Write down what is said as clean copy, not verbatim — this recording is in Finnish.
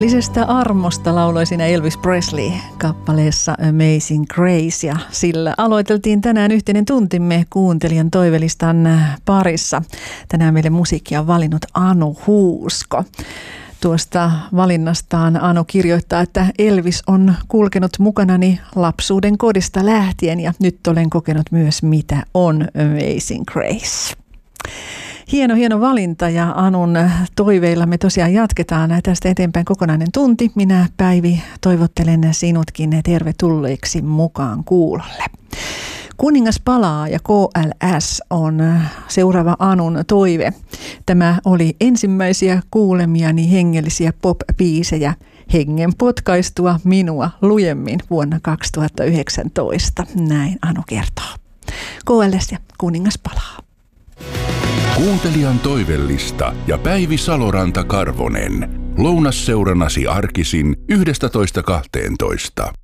Lisestä armosta lauloi siinä Elvis Presley kappaleessa Amazing Grace, ja sillä aloiteltiin tänään yhteinen tuntimme kuuntelijan toivelistan parissa. Tänään meille musiikkia on valinnut Anu Huusko. Tuosta valinnastaan Anu kirjoittaa, että Elvis on kulkenut mukanani lapsuuden kodista lähtien ja nyt olen kokenut myös, mitä on Amazing Grace. Hieno valinta, ja Anun toiveilla me tosiaan jatketaan tästä eteenpäin kokonainen tunti. Minä, Päivi, toivottelen sinutkin tervetulleeksi mukaan kuulolle. Kuningas palaa ja KLS on seuraava Anun toive. Tämä oli ensimmäisiä kuulemiani hengellisiä pop-biisejä hengen potkaistua minua lujemmin vuonna 2019. Näin Anu kertoo. KLS ja Kuningas palaa. Kuuntelijan toivellista ja Päivi Saloranta-Karvonen. Lounasseurannasi arkisin 11.12.